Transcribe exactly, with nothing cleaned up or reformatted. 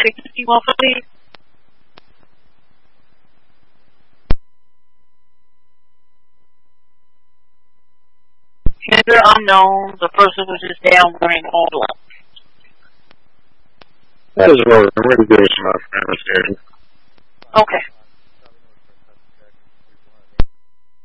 sixty-one, please. Gender unknown. The person was just down wearing all black. That is what we're doing, my friend. Okay.